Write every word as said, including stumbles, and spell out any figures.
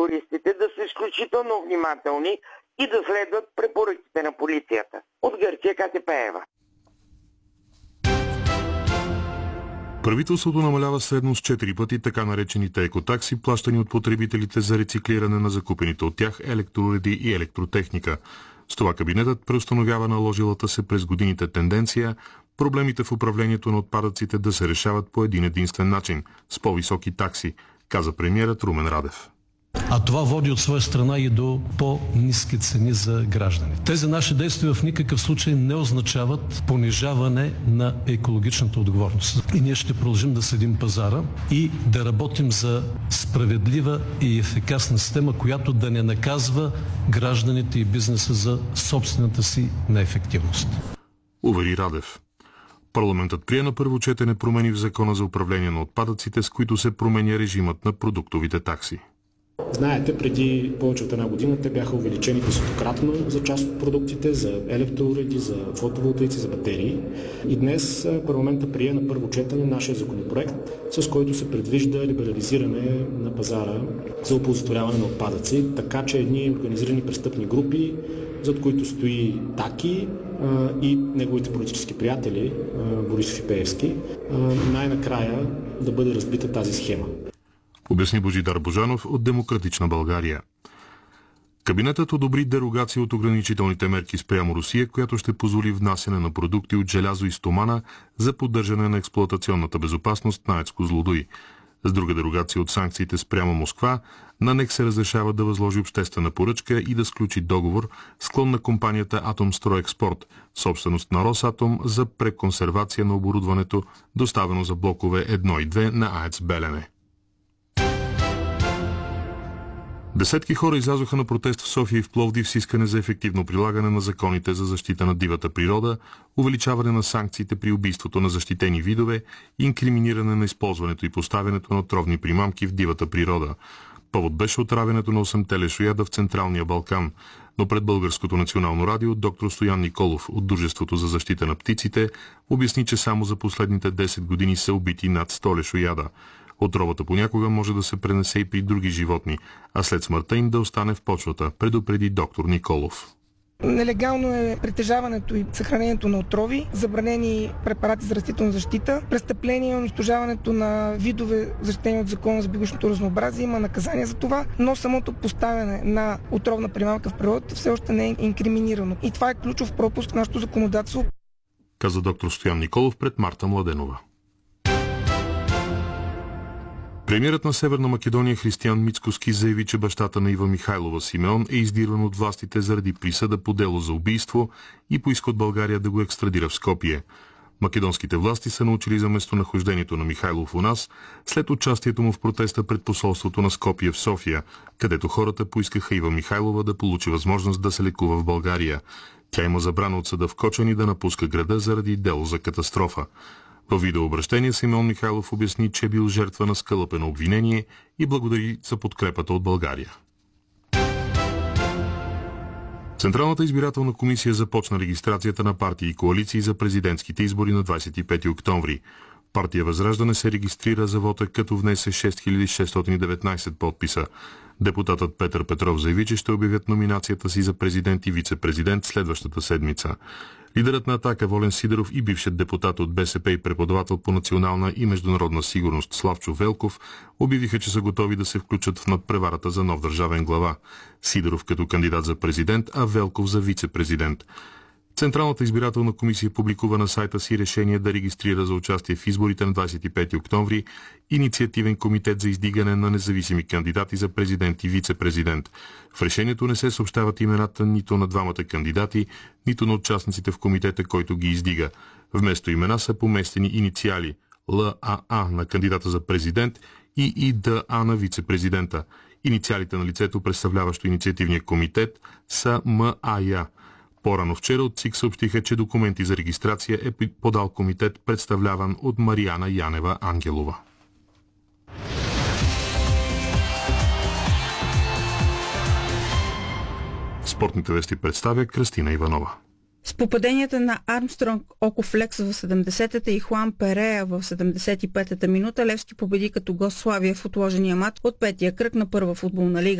мотористите да са изключително внимателни и да следват препоръките на полицията. От Гърция, Катя Пеева. Правителството намалява средно с четири пъти така наречените екотакси, плащани от потребителите за рециклиране на закупените от тях електроуреди и електротехника. С това кабинетът преустановява наложилата се през годините тенденция проблемите в управлението на отпадъците да се решават по един единствен начин – с по-високи такси, каза премиерът Румен Радев. А това води от своя страна и до по-ниски цени за гражданите. Тези наши действия в никакъв случай не означават понижаване на екологичната отговорност. И ние ще продължим да следим пазара и да работим за справедлива и ефикасна система, която да не наказва гражданите и бизнеса за собствената си неефективност. Увери Радев. Парламентът прие на първо четене промени в Закона за управление на отпадъците, с които се променя режимът на продуктовите такси. Знаете, преди повече от една година те бяха увеличени десетократно за част от продуктите, за електроуреди, за фотоволтаици, за батерии. И днес парламентът прие на първо четене нашия законопроект, с който се предвижда либерализиране на пазара за оползотворяване на отпадъци, така че едни организирани престъпни групи, зад които стои Таки и неговите политически приятели, Борисов и Пеевски, най-накрая да бъде разбита тази схема. Обясни Божидар Божанов от Демократична България. Кабинетът одобри дерогация от ограничителните мерки спрямо Русия, която ще позволи внасяне на продукти от желязо и стомана за поддържане на експлоатационната безопасност на АЕЦ Козлодуй. С друга дерогация от санкциите спрямо Москва, на НЕК се разрешава да възложи обществена поръчка и да сключи договор с клон на компанията Атомстройекспорт, собственост на Росатом, за преконсервация на оборудването, доставено за блокове едно и две на АЕЦ Белене. Десетки хора излязоха на протест в София и в Пловдив с искане за ефективно прилагане на законите за защита на дивата природа, увеличаване на санкциите при убийството на защитени видове и инкриминиране на използването и поставянето на отровни примамки в дивата природа. Повод беше отравянето на осемте лешояда в Централния Балкан, но пред Българското национално радио доктор Стоян Николов от Дружеството за защита на птиците обясни, че само за последните десет години са убити над сто лешояда. Отровата понякога може да се пренесе и при други животни, а след смъртта им да остане в почвата, предупреди доктор Николов. Нелегално е притежаването и съхранението на отрови, забранени препарати за растителна защита, престъпление и унищожаването на видове, защитени от Закона за биологичното разнообразие. Има наказание за това, но самото поставяне на отровна примамка в природата все още не е инкриминирано. И това е ключов пропуск в нашето законодателство, каза доктор Стоян Николов пред Марта Младенова. Премиерът на Северна Македония Християн Мицкоски заяви, че бащата на Ива Михайлова Симеон е издирван от властите заради присъда по дело за убийство и поиска от България да го екстрадира в Скопие. Македонските власти са научили за местонахождението на Михайлов у нас след участието му в протеста пред посолството на Скопие в София, където хората поискаха Ива Михайлова да получи възможност да се лекува в България. Тя има забрана от съда в Кочани да напуска града заради дело за катастрофа. В видеообращение Симеон Михайлов обясни, че е бил жертва на скалъпено обвинение и благодари за подкрепата от България. Централната избирателна комисия започна регистрацията на партии и коалиции за президентските избори на двадесет и пети октомври. Партия Възраждане се регистрира за вота, като внесе шест хиляди шестстотин и деветнадесет подписа. Депутатът Петър Петров заяви, че ще обявят номинацията си за президент и вице-президент следващата седмица. Лидерът на Атака Волен Сидеров и бившият депутат от БСП и преподавател по национална и международна сигурност Славчо Велков обявиха, че са готови да се включат в надпреварата за нов държавен глава. Сидеров като кандидат за президент, а Велков за вице-президент. Централната избирателна комисия публикува на сайта си решение да регистрира за участие в изборите на двадесет и пети октомври инициативен комитет за издигане на независими кандидати за президент и вице-президент. В решението не се съобщават имената нито на двамата кандидати, нито на участниците в комитета, който ги издига. Вместо имена са поместени инициали Л А А на кандидата за президент и И Д А на вице-президента. Инициалите на лицето, представляващо инициативния комитет, са М А Я. По-рано вчера от ЦИК съобщиха, че документи за регистрация е подал комитет, представляван от Мариана Янева Ангелова. Спортните вести представя Кръстина Иванова. С попаденията на Армстронг Окофлекс в седемдесетата и Хуан Перея в седемдесет и петата минута Левски победи като гост Славия в отложения матч от петия кръг на първа футболна лига.